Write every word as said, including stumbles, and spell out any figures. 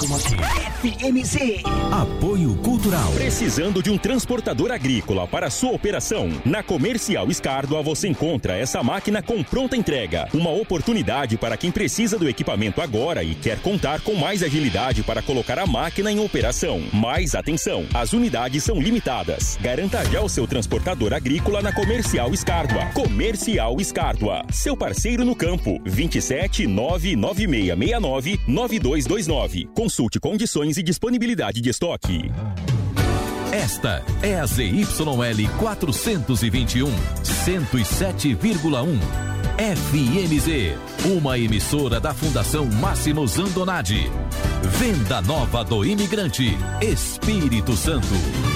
F M Z. Apoio Cultural. Precisando de um transportador agrícola para sua operação? Na Comercial Escárdua você encontra essa máquina com pronta entrega. Uma oportunidade para quem precisa do equipamento agora e quer contar com mais agilidade para colocar a máquina em operação. Mas atenção, as unidades são limitadas. Garanta já o seu transportador agrícola na Comercial Escárdua. Comercial Escárdua, seu parceiro no campo. vinte e sete, nove nove seis seis nove, nove dois dois nove. Consulte condições e disponibilidade de estoque. Esta é a Z Y L quatrocentos e vinte e um, cento e sete vírgula um. F M Z, uma emissora da Fundação Máximo Zandonati. Venda Nova do Imigrante, Espírito Santo.